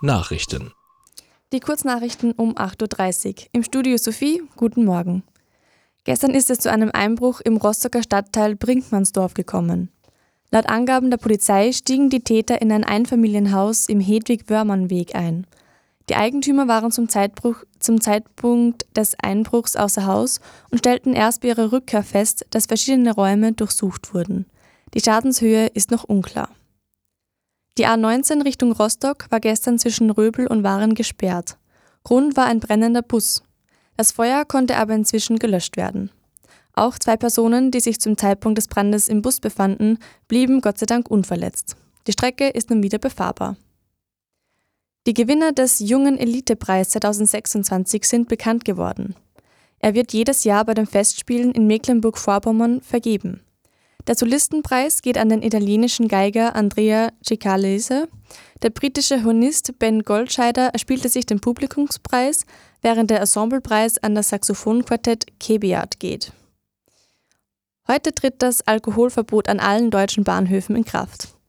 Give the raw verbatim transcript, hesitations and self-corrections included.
Nachrichten. Die Kurznachrichten um acht Uhr dreißig. Im Studio Sophie, guten Morgen. Gestern ist es zu einem Einbruch im Rostocker Stadtteil Brinkmannsdorf gekommen. Laut Angaben der Polizei stiegen die Täter in ein Einfamilienhaus im Hedwig-Wörmann-Weg ein. Die Eigentümer waren zum, Zeitbruch, zum Zeitpunkt des Einbruchs außer Haus und stellten erst bei ihrer Rückkehr fest, dass verschiedene Räume durchsucht wurden. Die Schadenshöhe ist noch unklar. Die A neunzehn Richtung Rostock war gestern zwischen Röbel und Waren gesperrt. Grund war ein brennender Bus. Das Feuer konnte aber inzwischen gelöscht werden. Auch zwei Personen, die sich zum Zeitpunkt des Brandes im Bus befanden, blieben Gott sei Dank unverletzt. Die Strecke ist nun wieder befahrbar. Die Gewinner des Jungen Elitepreis zweitausendsechsundzwanzig sind bekannt geworden. Er wird jedes Jahr bei den Festspielen in Mecklenburg-Vorpommern vergeben. Der Solistenpreis geht an den italienischen Geiger Andrea Cicalese. Der britische Hornist Ben Goldscheider erspielte sich den Publikumspreis, während der Ensemblepreis an das Saxophonquartett Cebeat geht. Heute tritt das Alkoholverbot an allen deutschen Bahnhöfen in Kraft.